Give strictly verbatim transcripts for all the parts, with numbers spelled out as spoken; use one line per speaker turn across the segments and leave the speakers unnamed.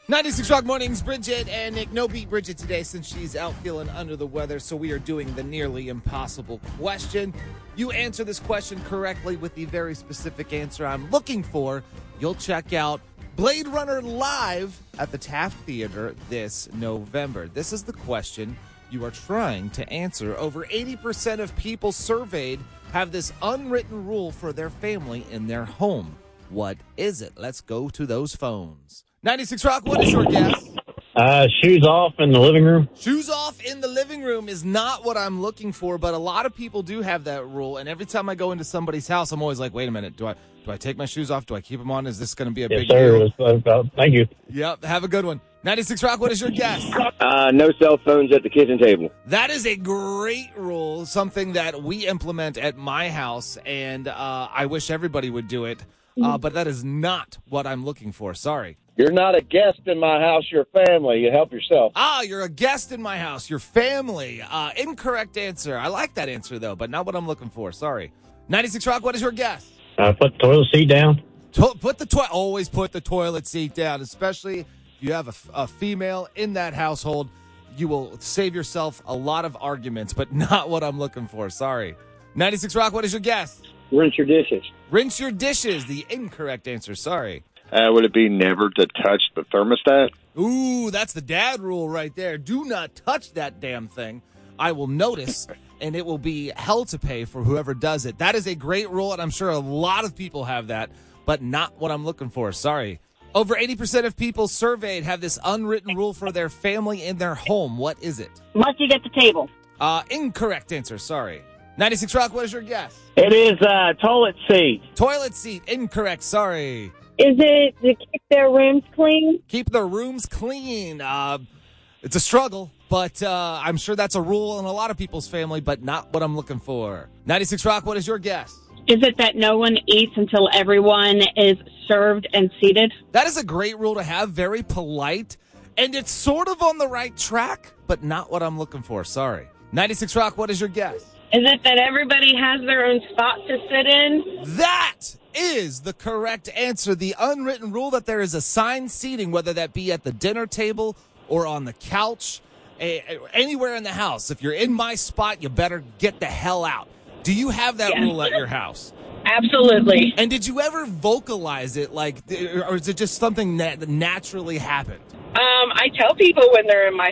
ninety-six Rock Mornings, Bridget and Nick. No beat Bridget today since she's out feeling under the weather, so we are doing the nearly impossible question. You answer this question correctly with the very specific answer I'm looking for. You'll check out Blade Runner live at the Taft Theater this November. This is the question you are trying to answer. Over eighty percent of people surveyed have this unwritten rule for their family in their home. What is it? Let's go to those phones. ninety-six Rock, what is your guess?
Uh, shoes off in the living room.
Shoes off in the living room is not what I'm looking for, but a lot of people do have that rule. And every time I go into somebody's house, I'm always like, wait a minute, do I do I take my shoes off? Do I keep them on? Is this going to be a
Yes,
big
sir.
deal?
Uh, Thank you.
Yep, have a good one. ninety-six Rock, what is your guess?
Uh, no cell phones at the kitchen table.
That is a great rule, something that we implement at my house, and uh, I wish everybody would do it. Uh, but that is not what I'm looking for. Sorry.
You're not a guest in my house. You're family. You help yourself.
Ah, you're a guest in my house. Your family. Uh, incorrect answer. I like that answer, though, but not what I'm looking for. Sorry. ninety-six Rock, what is your guess?
Uh, put the toilet seat down.
To- put the toilet. Always put the toilet seat down, especially if you have a, f- a female in that household. You will save yourself a lot of arguments, but not what I'm looking for. Sorry. ninety-six Rock, what is your guess?
Rinse your dishes.
Rinse your dishes. The incorrect answer. Sorry.
Uh, would it be never to touch the thermostat?
Ooh, that's the dad rule right there. Do not touch that damn thing. I will notice, and it will be hell to pay for whoever does it. That is a great rule, and I'm sure a lot of people have that, but not what I'm looking for. Sorry. Over eighty percent of people surveyed have this unwritten rule for their family in their home. What is it?
Must eat at the table.
Uh, incorrect answer. Sorry. ninety-six Rock, what is your guess?
It is uh, toilet seat.
Toilet seat. Incorrect. Sorry.
Is it to keep their rooms clean?
Keep their rooms clean. Uh, it's a struggle, but uh, I'm sure that's a rule in a lot of people's family, but not what I'm looking for. ninety-six Rock, what is your guess?
Is it that no one eats until everyone is served and seated?
That is a great rule to have, very polite, and it's sort of on the right track, but not what I'm looking for. Sorry. ninety-six Rock, what is your guess?
Is it that everybody has their own spot to sit in?
That is the correct answer. The unwritten rule that there is assigned seating, whether that be at the dinner table or on the couch, a- anywhere in the house. If you're in my spot, you better get the hell out. Do you have that
Yes.
rule at your house?
Absolutely.
And did you ever vocalize it, like, or is it just something that naturally happened?
Um, I tell people when they're in my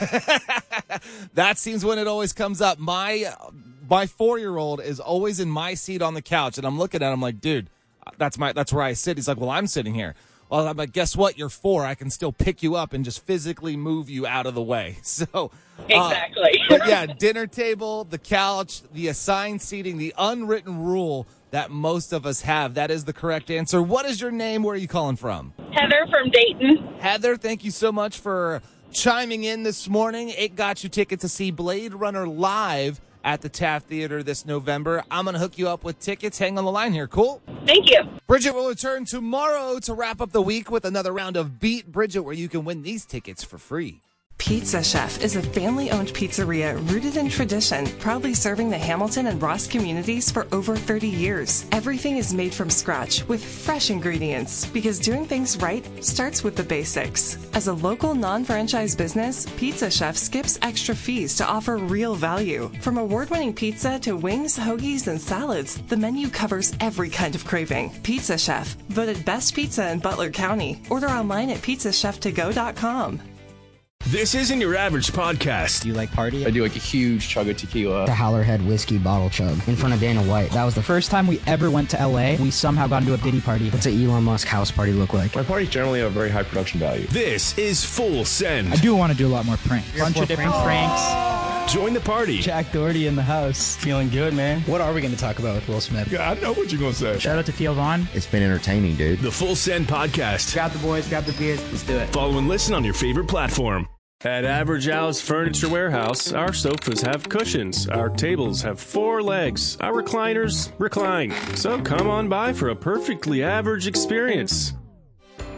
spot.
That seems when it always comes up. My my four-year-old is always in my seat on the couch, and I'm looking at him like, dude, that's my that's where I sit. He's like, well, I'm sitting here. Well, I'm like, guess what? You're four. I can still pick you up and just physically move you out of the way. So uh,
Exactly.
but yeah, dinner table, the couch, the assigned seating, the unwritten rule that most of us have. That is the correct answer. What is your name? Where are you calling from?
Heather from Dayton.
Heather, thank you so much for chiming in this morning. It got you tickets to see Blade Runner live at the Taft Theater this November. I'm going to hook you up with tickets. Hang on the line here. Cool?
Thank you.
Bridget will return tomorrow to wrap up the week with another round of Beat Bridget, where you can win these tickets for free.
Pizza Chef is a family-owned pizzeria rooted in tradition, proudly serving the Hamilton and Ross communities for over thirty years. Everything is made from scratch with fresh ingredients because doing things right starts with the basics. As a local non-franchise business, Pizza Chef skips extra fees to offer real value. From award-winning pizza to wings, hoagies, and salads, the menu covers every kind of craving. Pizza Chef, voted best pizza in Butler County. Order online at pizza chef to go dot com.
This isn't your average podcast.
Do you like party?
I do like a huge chug of tequila.
The Howlerhead whiskey bottle chug in front of Dana White. That was the first time we ever went to L A. We somehow got into a Diddy party. What's an Elon Musk house party look like?
My parties generally have very high production value.
This is Full Send.
I do want to do a lot more pranks. A bunch of different pranks.
Join the party.
Jack Doherty in the house.
Feeling good, man. What are we going to talk about with Will Smith?
Yeah, I know what you're going to say.
Shout out to Theo Vaughn.
It's been entertaining, dude.
The Full Send podcast.
Grab the boys, grab the beers. Let's do it.
Follow and listen on your favorite platform. At Average Al's Furniture Warehouse, our sofas have cushions, our tables have four legs, our recliners recline. So come on by for a perfectly average experience.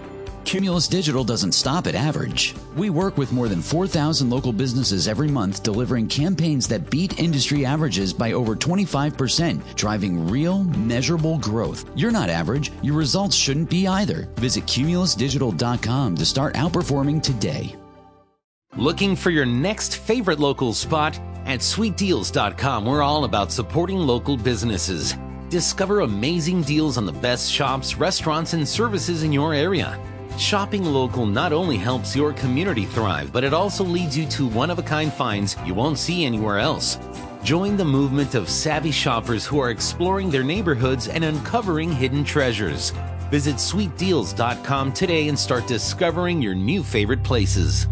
Cumulus Digital doesn't stop at average. We work with more than four thousand local businesses every month, delivering campaigns that beat industry averages by over twenty-five percent, driving real, measurable growth. You're not average. Your results shouldn't be either. Visit cumulus digital dot com to start outperforming today.
Looking for your next favorite local spot? At sweet deals dot com, we're all about supporting local businesses. Discover amazing deals on the best shops, restaurants, and services in your area. Shopping local not only helps your community thrive, but it also leads you to one-of-a-kind finds you won't see anywhere else. Join the movement of savvy shoppers who are exploring their neighborhoods and uncovering hidden treasures. Visit sweet deals dot com today and start discovering your new favorite places.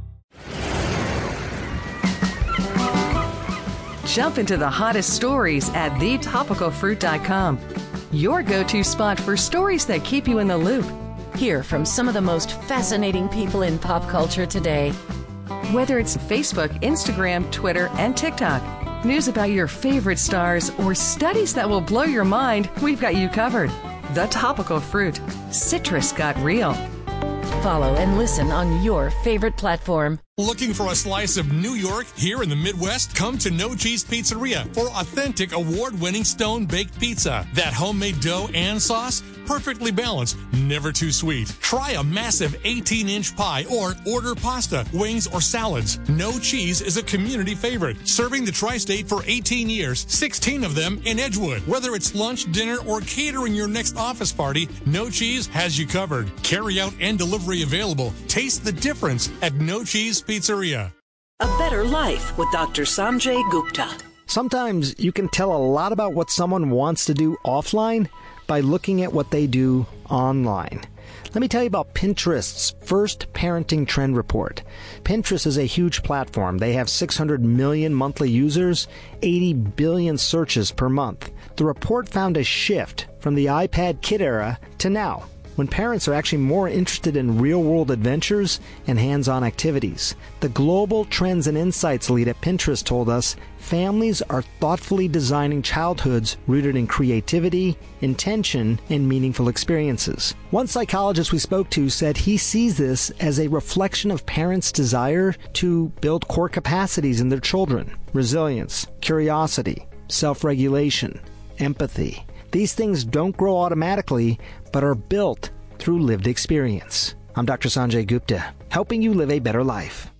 Jump into the hottest stories at the topical fruit dot com. Your go-to spot for stories that keep you in the loop.
Hear from some of the most fascinating people in pop culture today.
Whether it's Facebook, Instagram, Twitter, and TikTok, news about your favorite stars, or studies that will blow your mind, we've got you covered. The Topical Fruit. Citrus got real.
Follow and listen on your favorite platform.
Looking for a slice of New York here in the Midwest? Come to No Cheese Pizzeria for authentic award-winning stone-baked pizza. That homemade dough and sauce, perfectly balanced, never too sweet. Try a massive eighteen-inch pie or order pasta, wings, or salads. No Cheese is a community favorite, serving the tri-state for eighteen years, sixteen of them in Edgewood. Whether it's lunch, dinner, or catering your next office party, No Cheese has you covered. Carry out and delivery available. Taste the difference at No Cheese Pizzeria.
A Better Life with Doctor Sanjay Gupta.
Sometimes you can tell a lot about what someone wants to do offline by looking at what they do online. Let me tell you about Pinterest's first parenting trend report. Pinterest is a huge platform. They have six hundred million monthly users, eighty billion searches per month. The report found a shift from the iPad kid era to now, when parents are actually more interested in real-world adventures and hands-on activities. The Global Trends and Insights lead at Pinterest told us families are thoughtfully designing childhoods rooted in creativity, intention, and meaningful experiences. One psychologist we spoke to said he sees this as a reflection of parents' desire to build core capacities in their children: resilience, curiosity, self-regulation, empathy. These things don't grow automatically, but are built through lived experience. I'm Doctor Sanjay Gupta, helping you live a better life.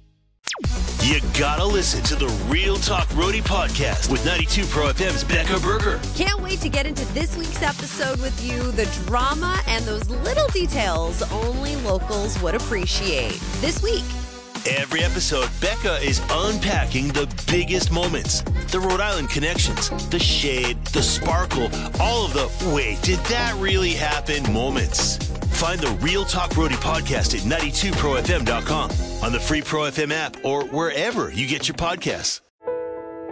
You gotta listen to the Real Talk Roadie podcast with ninety-two Pro F M's Becca Berger.
Can't wait to get into this week's episode with you. The drama and those little details only locals would appreciate. This week.
Every episode, Becca is unpacking the biggest moments, the Rhode Island connections, the shade, the sparkle, all of the wait, did that really happen moments. Find the Real Talk Roadie podcast at ninety-two pro f m dot com, on the free Pro F M app, or wherever you get your podcasts.